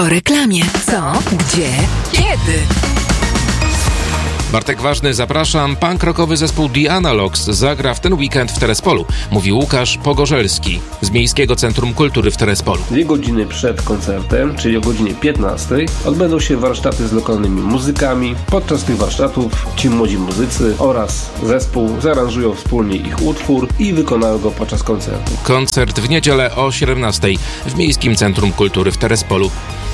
Po reklamie. Co? Gdzie? Kiedy? Bartek Ważny, zapraszam. Punk rockowy zespół The Analogs zagra w ten weekend w Terespolu, mówi Łukasz Pogorzelski z Miejskiego Centrum Kultury w Terespolu. 2 godziny przed koncertem, czyli o godzinie 15, odbędą się warsztaty z lokalnymi muzykami. Podczas tych warsztatów ci młodzi muzycy oraz zespół zaaranżują wspólnie ich utwór i wykonają go podczas koncertu. Koncert w niedzielę o 17 w Miejskim Centrum Kultury w Terespolu.